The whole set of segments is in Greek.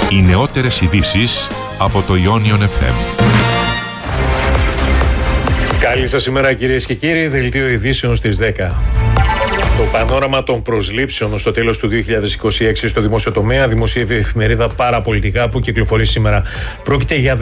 Οι νεότερες ειδήσεις από το Ionion FM. Καλή σας ημέρα κυρίες και κύριοι, δελτίο ειδήσεων στις 10. Το πανόραμα των προσλήψεων στο τέλος του 2026 στο δημόσιο τομέα δημοσίευε η εφημερίδα Παραπολιτικά που κυκλοφορεί σήμερα. Πρόκειται για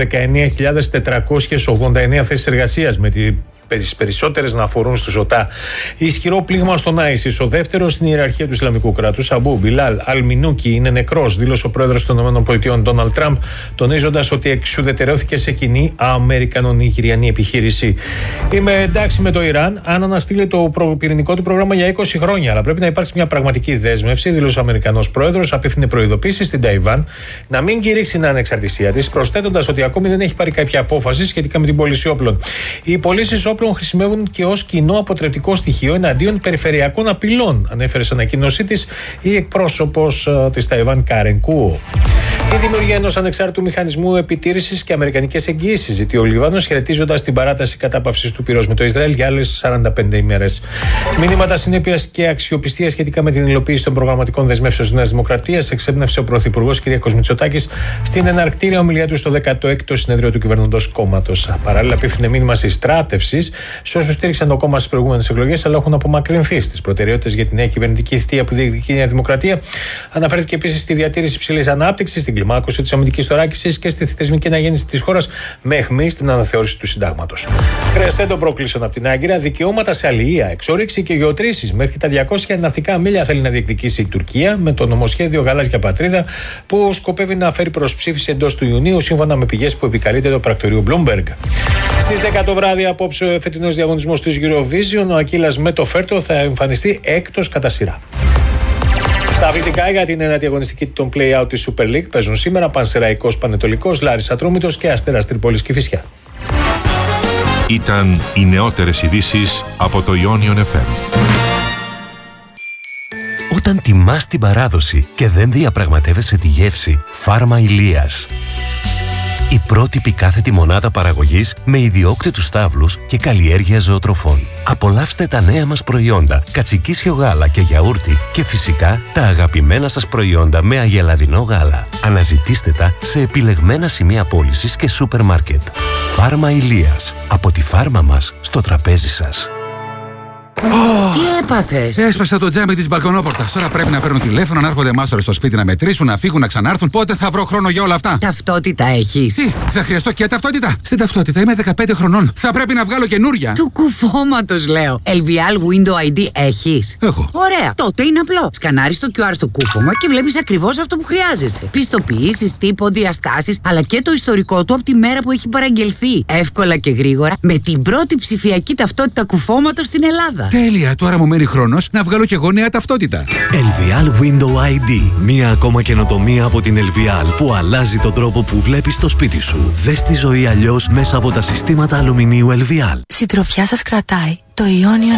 19.489 θέσεις εργασίας, με τις περισσότερες να αφορούν στους ΟΤΑ. Ισχυρό πλήγμα στον Άισις. Ο δεύτερος στην ιεραρχία του Ισλαμικού κράτους, Αμπού Μπιλάλ Αλμινούκι, είναι νεκρός, δήλωσε ο πρόεδρος των ΗΠΑ Ντόναλντ Τραμπ, τονίζοντας ότι εξουδετερώθηκε σε κοινή Αμερικανο-Νιγηριανή επιχείρηση. Είμαι εντάξει με το Ιράν αν αναστείλει το πυρηνικό του πρόγραμμα για 20 χρόνια, αλλά πρέπει να υπάρξει μια πραγματική δέσμευση, δήλωσε ο Αμερικανός πρόεδρος. Απίφθινε προειδοποίηση στην Ταϊβάν να μην κηρύξει την ανεξαρτησία της, προσθέτοντας ότι ακόμη δεν έχει πάρει κάποια απόφαση σχετικά με την πώληση όπλων. Οι πωλήσεις όπλων χρησιμεύουν και ως κοινό αποτρεπτικό στοιχείο εναντίον περιφερειακών απειλών, ανέφερε σε ανακοίνωσή της η εκπρόσωπος της Ταϊβάν Κάρεν Κουό. Η δημιουργία ενός ανεξάρτητου μηχανισμού επιτήρησης και αμερικανικές εγγύησεις ζητεί ο Λίβανος, χαιρετίζοντας την παράταση κατάπαυσης του πυρός με το Ισραήλ για άλλες 45 ημέρες. Μηνύματα συνέπειας και αξιοπιστίας σχετικά με την υλοποίηση των προγραμματικών δεσμεύσεων της Νέας Δημοκρατίας εξέπνευσε ο Πρωθυπουργός κ. Μητσοτάκης στην εναρκτήρια ομιλία του στο 16ο συνέδριο του κυβερνώντος κόμματος. Παράλληλα, απίφθινε μήνυμα συστράτευσης σε όσους στήριξαν το κόμμα στις προηγούμενες εκλογές, αλλά έχουν απομακρυνθεί στις προτεραιότητες για τη νέα κυβερνητική θητεία που διεκδικεί η Νέα Δημοκρατία. Αναφέρθηκε επίσης στη διατήρηση υψηλής ανάπτυξης, στην κλιμάκωση της αμυντικής θωράκισης και στη θεσμική αναγέννηση της χώρας, με αιχμή στην αναθεώρηση του συντάγματος. Κρεσέντο προκλήσεων από την Άγκυρα, δικαιώματα σε αλληλεία, εξόρυξη και γεωτρήσεις. Μέχρι τα 200 ναυτικά μίλια θέλει να διεκδικήσει η Τουρκία με το νομοσχέδιο Γαλάζια Πατρίδα, που σκοπεύει να φέρει προς ψήφιση εντός του Ιουνίου, σύμφωνα με πηγές που επικαλείται το πρακτορείο Bloomberg. Στις 10 το βράδυ απόψε ο φετινός διαγωνισμός της Eurovision, ο Ακύλας με το Φέρτο θα εμφανιστεί έκτος κατά σειρά. Στα αθλητικά, για την ένατη αγωνιστική των play-out της Super League παίζουν σήμερα Πανσεραϊκός Πανετολικός, Λάρισα Ατρόμητος και Αστέρας Τρίπολης Κηφισιά. Ήταν οι νεότερες ειδήσεις από το Ionion FM. Όταν τιμάς την παράδοση και δεν διαπραγματεύεσαι τη γεύση, Φάρμα Ηλίας. Η πρότυπη κάθετη μονάδα παραγωγής με ιδιόκτητους στάβλους και καλλιέργεια ζωοτροφών. Απολαύστε τα νέα μας προϊόντα, κατσικίσιο γάλα και γιαούρτι και φυσικά τα αγαπημένα σας προϊόντα με αγελαδινό γάλα. Αναζητήστε τα σε επιλεγμένα σημεία πώλησης και σούπερ μάρκετ. Φάρμα Ηλίας. Από τη φάρμα μας στο τραπέζι σας. Τι έπαθες? Έσπασα το τζάμι της μπαλκονόπορτας. Τώρα πρέπει να παίρνουν τηλέφωνο, να έρχονται μάστορες στο σπίτι να μετρήσουν, να φύγουν, να ξανάρθουν. Πότε θα βρω χρόνο για όλα αυτά? Ταυτότητα έχεις? Τι, θα χρειαστώ και ταυτότητα? Στην ταυτότητα είμαι 15 χρονών. Θα πρέπει να βγάλω καινούρια. Του κουφώματος λέω. LVL Window ID έχεις? Έχω. Ωραία. Τότε είναι απλό. Σκανάρεις το QR στο κούφωμα και βλέπεις ακριβώς αυτό που χρειάζεσαι. Πιστοποιήσεις, τύπο, διαστάσεις, αλλά και το ιστορικό του από τη μέρα που έχει παραγγελθεί. Εύκολα και γρήγορα, με την πρώτη ψηφιακή ταυτότητα κουφώματος στην Ελλάδα. Τέλεια, τώρα μου μένει χρόνος να βγάλω και εγώ νέα ταυτότητα. LVL Window ID. Μία ακόμα καινοτομία από την LVL που αλλάζει τον τρόπο που βλέπεις το σπίτι σου. Δες τη ζωή αλλιώς μέσα από τα συστήματα αλουμινίου LVL. Συντροφιά σας κρατάει το Ionion